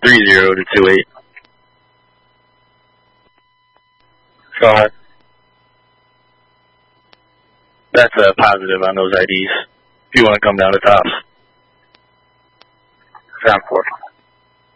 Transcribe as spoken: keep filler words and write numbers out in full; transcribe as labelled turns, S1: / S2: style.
S1: three zero to two eight. Go ahead. That's a positive on those I Ds. If you want to come down to tops.
S2: Sound four.